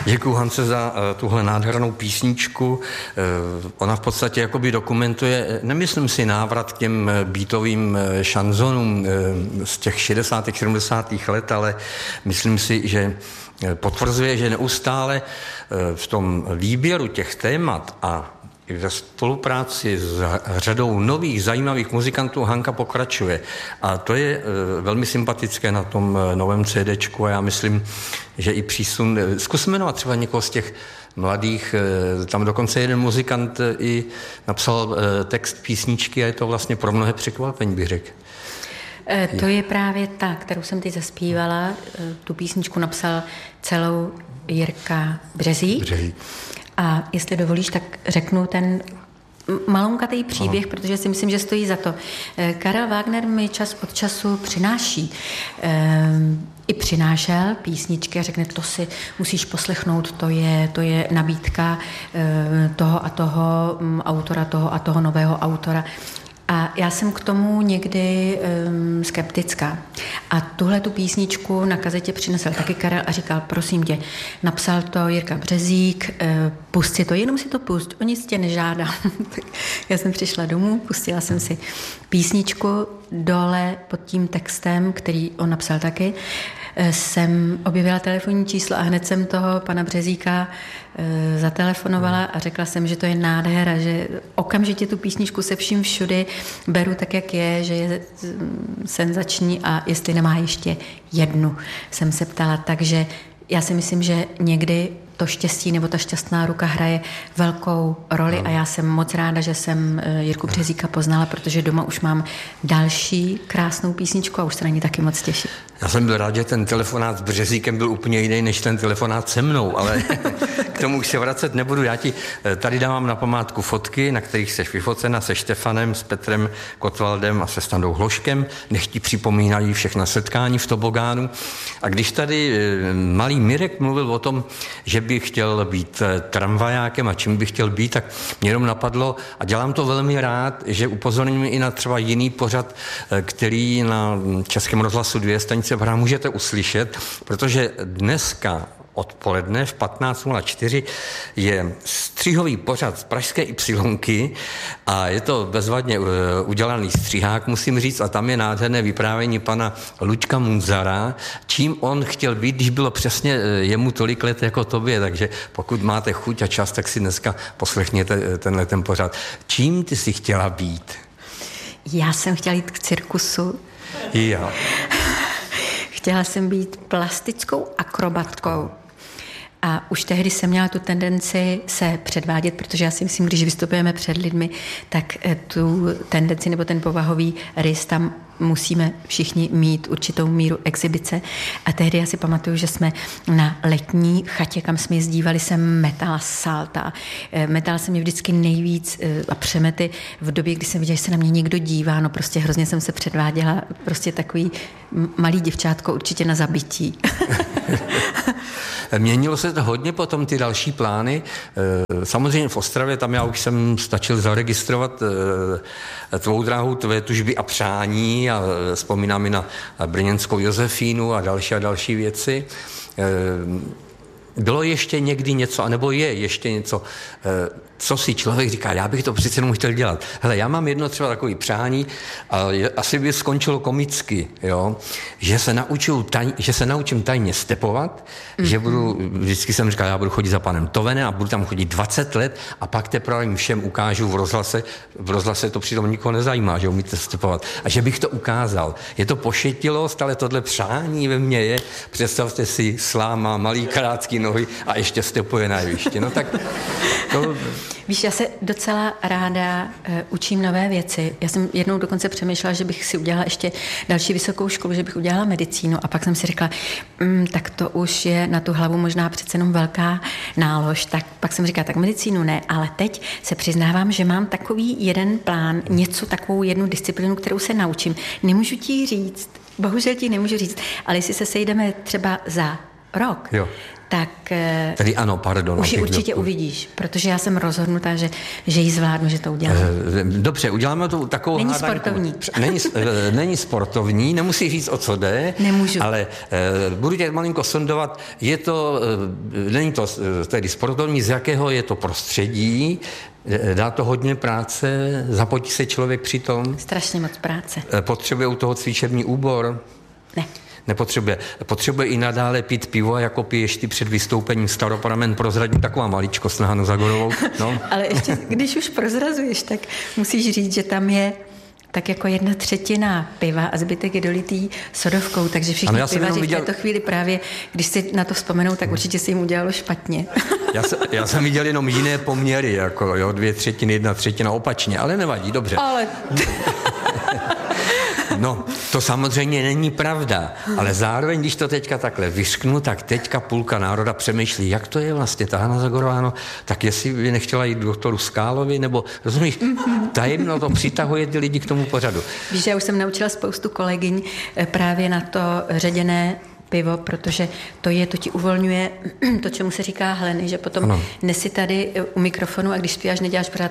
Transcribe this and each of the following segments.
Děkuju, Hance, za tuhle nádhernou písničku. Ona v podstatě jakoby dokumentuje, nemyslím si návrat k těm beatovým šanzonům z těch 60. 70. let, ale myslím si, že potvrzuje, že neustále v tom výběru těch témat a i ve spolupráci s řadou nových zajímavých muzikantů Hanka pokračuje. A to je velmi sympatické na tom novém CDčku a já myslím, že i přísun... Zkusme jmenovat třeba někoho z těch mladých, tam dokonce jeden muzikant i napsal text písničky a je to vlastně pro mnohé překvapení, bych řekl. To je právě ta, kterou jsem teď zaspívala. Tu písničku napsal celou Jirka Březík. A jestli dovolíš, tak řeknu ten malonkatý příběh, protože si myslím, že stojí za to. Karel Wagner mi čas od času přináší. I přinášel písničky a řekne, to si musíš poslechnout, to je nabídka toho a toho autora, toho a toho nového autora. A já jsem k tomu někdy skeptická. A tuhle tu písničku na kazetě přinesl taky Karel a říkal, prosím tě, napsal to Jirka Březík, pust si to, jenom si to pust, o nic tě nežádám. Já jsem přišla domů, pustila jsem si písničku, dole pod tím textem, který on napsal taky, jsem objevila telefonní číslo a hned jsem toho pana Březíka zatelefonovala a řekla jsem, že to je nádhera, že okamžitě tu písničku se vším všudy beru tak, jak je, že je senzační a jestli nemá ještě jednu, jsem se ptala. Takže já si myslím, že někdy to štěstí nebo ta šťastná ruka hraje velkou roli a já jsem moc ráda, že jsem Jirku Březíka poznala, protože doma už mám další krásnou písničku a už se na ní taky moc těším. Já jsem byl rád, že ten telefonát s Březíkem byl úplně jiný než ten telefonát se mnou, ale k tomu už se vracet nebudu. Já ti tady dávám na památku fotky, na kterých seš vyfocena se Štefanem, s Petrem Kotwaldem a se Standou Hloškem. Nech ti připomínají všechna setkání v tobogánu. A když tady malý Mirek mluvil o tom, že by chtěl být tramvajákem a čím by chtěl být, tak mě jenom napadlo, a dělám to velmi rád, že upozorním i na třeba jiný pořad, který na Českém rozhlasu 2 stanice můžete uslyšet, protože dneska odpoledne v 15:04 je střihový pořad z pražské Ypsilonky a je to bezvadně udělaný střihák, musím říct, a tam je nádherné vyprávění pana Luďka Munzara, čím on chtěl být, když bylo přesně jemu tolik let jako tobě, takže pokud máte chuť a čas, tak si dneska poslechněte ten pořad. Čím ty jsi chtěla být? Já jsem chtěla jít k cirkusu. Jo. Chtěla jsem být plastickou akrobatkou. A už tehdy jsem měla tu tendenci se předvádět, protože já si myslím, když vystupujeme před lidmi, tak tu tendenci nebo ten povahový rys tam musíme všichni mít určitou míru exibice. A tehdy já si pamatuju, že jsme na letní chatě, kam jsme jezdívali, jsem metala salta. Metala se mě vždycky nejvíc a přemety v době, kdy jsem viděla, že se na mě někdo dívá. No prostě hrozně jsem se předváděla, prostě takový malý děvčátko určitě na zabití. Měnilo se to hodně potom ty další plány. Samozřejmě v Ostravě, tam já už jsem stačil zaregistrovat tvou dráhu, tvé tužby a přání a vzpomínám i na brněnskou Josefínu a další věci. Bylo ještě někdy něco, anebo je ještě něco, co si člověk říká, já bych to přece jenom chtěl dělat. Hele, já mám jedno třeba takový přání a asi by skončilo komicky, jo? Že se naučím tajně stepovat, že vždycky jsem říkal, já budu chodit za panem Tovenem a budu tam chodit 20 let a pak teprve jim všem ukážu v rozhlase to přitom nikoho nezajímá, že umíte stepovat. A že bych to ukázal. Je to pošetilost, ale tohle přání ve mně je, představte si, sláma, malý karácký nohy a ještě stepuje na jevišti. No tak to... Víš, já se docela ráda učím nové věci. Já jsem jednou dokonce přemýšlela, že bych si udělala ještě další vysokou školu, že bych udělala medicínu a pak jsem si řekla, tak to už je na tu hlavu možná přece jenom velká nálož. Tak pak jsem říkala, tak medicínu ne, ale teď se přiznávám, že mám takový jeden plán, takovou jednu disciplínu, kterou se naučím. Nemůžu ti říct, bohužel ti nemůžu říct, ale jestli se sejdeme třeba za rok, tak tedy ano, pardon. Už ji určitě uvidíš, protože já jsem rozhodnutá, že ji zvládnu, že to udělám. Dobře, uděláme to takovou Není sportovní. Není sportovní, nemusí říct, o co jde. Nemůžu. Ale budu tě malinko sondovat, není to tedy sportovní, z jakého je to prostředí, dá to hodně práce, zapotí se člověk při tom. Strašně moc práce. Potřebuje u toho cvičební úbor? Ne. Nepotřebuje. Potřebuje i nadále pít pivo, a jako piješ ty před vystoupením Staropramen, prozradím taková maličkost na Hanu Zagorovou. No. Ale ještě, když už prozrazuješ, tak musíš říct, že tam je tak jako 1/3 piva a zbytek je dolitý sodovkou, takže všichni pivaři v této chvíli právě, když si na to vzpomenou, tak určitě si jim udělalo špatně. Já jsem viděl jenom jiné poměry, jako 2/3, 1/3 opačně, ale nevadí, dobře. Ale... No, to samozřejmě není pravda, ale zároveň, když to teďka takhle vyřknu, tak teďka půlka národa přemýšlí, jak to je vlastně ta Hana Zagorová, no, tak jestli by nechtěla jít k doktoru Skálovi, nebo, rozumíš, tajemno to přitahuje ty lidi k tomu pořadu. Víš, já už jsem naučila spoustu kolegyň právě na to ředěné pivo, protože to ti uvolňuje to, čemu se říká hleny, že potom nesi tady u mikrofonu a když zpíváš, neděláš pořád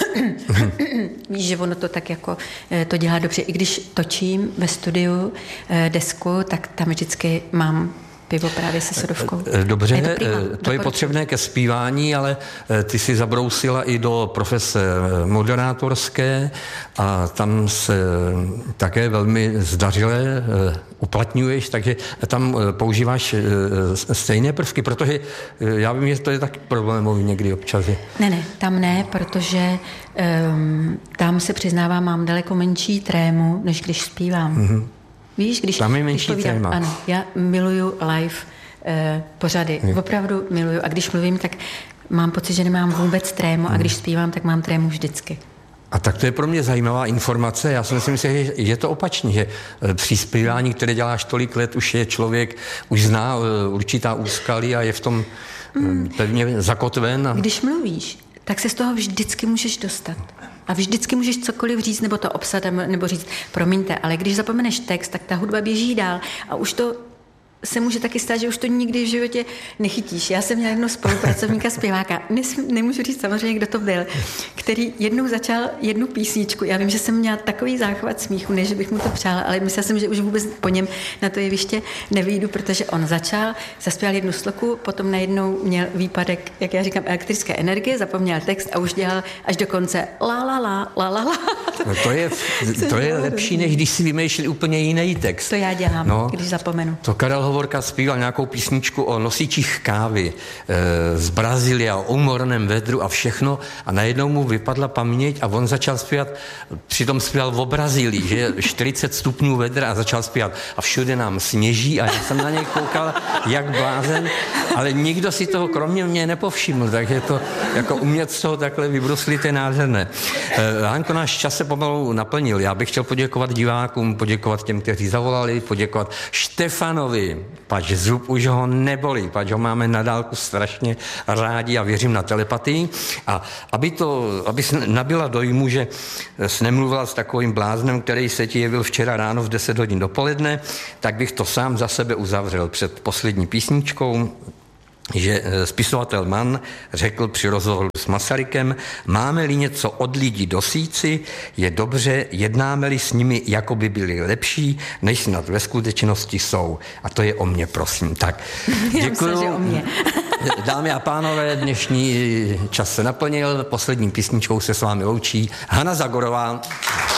víš, že ono to tak jako to dělá dobře. I když točím ve studiu desku, tak tam vždycky mám pivo právě se sodovkou. Dobře, to je potřebné ke zpívání, ale ty si zabrousila i do profese moderátorské a tam se také velmi zdařile uplatňuješ, takže tam používáš stejné prvky, protože já vím, že to je tak problémový někdy občas. Ne, tam ne, protože tam se přiznávám, mám daleko menší trému, než když zpívám. Mm-hmm. Víš, když povídám, ano, já miluju live pořady, opravdu miluju a když mluvím, tak mám pocit, že nemám vůbec trému a když zpívám, tak mám trému vždycky. A tak to je pro mě zajímavá informace. Já si myslím, že je to opačně, že při zpívání, které děláš tolik let, už je člověk, už zná určitá úskalí a je v tom pevně zakotven. Když mluvíš, tak se z toho vždycky můžeš dostat. A vždycky můžeš cokoliv říct, nebo to obsat, nebo říct, promiňte, ale když zapomeneš text, tak ta hudba běží dál a už to se může taky stát, že už to nikdy v životě nechytíš. Já jsem měla jednoho spolupracovníka zpěváka, nemůžu říct samozřejmě, kdo to byl, který jednou začal jednu písničku. Já vím, že jsem měla takový záchvat smíchu, než bych mu to přála, ale myslela jsem, že už vůbec po něm na to jeviště nevyjdu, protože on zaspěval jednu sloku, potom najednou měl výpadek, jak já říkám, elektrické energie, zapomněl text a už dělal až do konce la la la la la la. No to je lepší, než když si vymýšlí úplně jiný text. To já dělám, když zapomenu. To Karel Hovorka zpíval nějakou písničku o nosičích kávy z Brazílie, o úmorném vedru a všechno a najednou mu vypadla paměť a on začal zpívat, přitom zpíval o Brazílii, že je 40 stupňů vedra a začal zpívat a všude nám sněží a já jsem na něj koukal jak blázen, ale nikdo si toho kromě mě nepovšiml, takže to jako umět z toho takhle vybruslit je nádherné. Hanko, náš čas se pomalu naplnil. Já bych chtěl poděkovat divákům, poděkovat těm, kteří zavolali, poděkovat Štefanovi, pač zub už ho nebolí, pač ho máme na dálku strašně rádi a věřím na telepatii. A aby nabila dojmu, že jsi nemluvila s takovým bláznem, který se ti jevil včera ráno v 10 hodin dopoledne, tak bych to sám za sebe uzavřel před poslední písničkou, že spisovatel Mann řekl při rozhovoru s Masarykem, máme-li něco od lidí dosíci, je dobře, jednáme-li s nimi, jako by byli lepší, než snad ve skutečnosti jsou. A to je o mně, prosím. Tak, děkuju. Dámy a pánové, dnešní čas se naplnil, poslední písničkou se s vámi loučí Hana Zagorová.